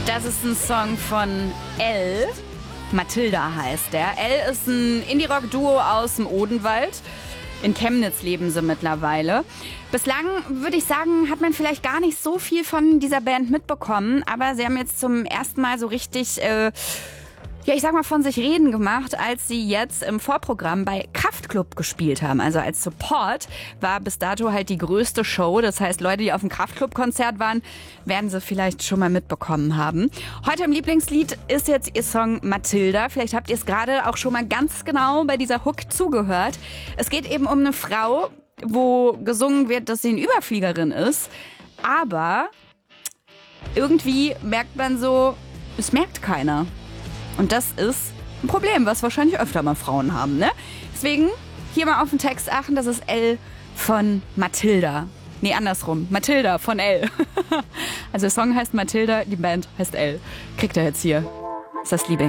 Das ist ein Song von Elle. Mathilda heißt der. Elle ist ein Indie-Rock-Duo aus dem Odenwald. In Chemnitz leben sie mittlerweile. Bislang, würde ich sagen, hat man vielleicht gar nicht so viel von dieser Band mitbekommen. Aber sie haben jetzt zum ersten Mal so richtig, ich sag mal, von sich reden gemacht, als sie jetzt im Vorprogramm bei Kraftklub gespielt haben. Also als Support war bis dato halt die größte Show. Das heißt, Leute, die auf dem Kraftklub-Konzert waren, werden sie vielleicht schon mal mitbekommen haben. Heute im Lieblingslied ist jetzt ihr Song Mathilda. Vielleicht habt ihr es gerade auch schon mal ganz genau bei dieser Hook zugehört. Es geht eben um eine Frau, wo gesungen wird, dass sie eine Überfliegerin ist. Aber irgendwie merkt man so, es merkt keiner. Und das ist ein Problem, was wahrscheinlich öfter mal Frauen haben, ne? Deswegen hier mal auf den Text achten, das ist Elle von Mathilda. Nee, andersrum. Mathilda von Elle. Also der Song heißt Mathilda, die Band heißt Elle. Kriegt er jetzt hier. Ist das Liebling.